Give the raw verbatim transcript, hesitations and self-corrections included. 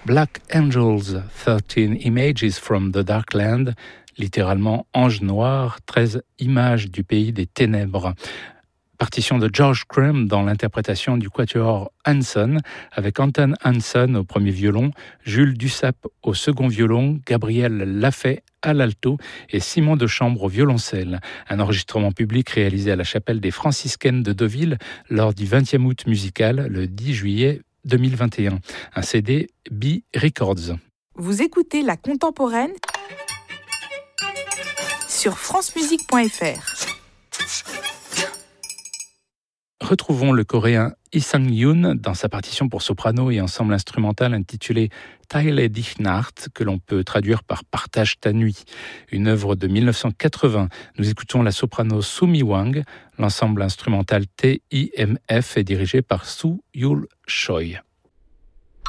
Black Angels, thirteen Images from the Dark Land, littéralement Anges noirs, treize images du pays des ténèbres. Partition de George Crumb dans l'interprétation du quatuor Hanson, avec Anton Hanson au premier violon, Jules Dussap au second violon, Gabriel Lafay à l'alto et Simon de Chambre au violoncelle. Un enregistrement public réalisé à la chapelle des Franciscaines de Deauville lors du vingtième août musical, le dix juillet deux mille vingt et un. Un C D B Records. Vous écoutez La Contemporaine sur francemusique point f r. Retrouvons le coréen Lee Sang-yoon dans sa partition pour soprano et ensemble instrumental intitulée Teile dich Nacht, que l'on peut traduire par Partage ta nuit, une œuvre de mille neuf cent quatre-vingts. Nous écoutons la soprano Soo-mi Hwang. L'ensemble instrumental T I M F est dirigé par Soo Yul Choi.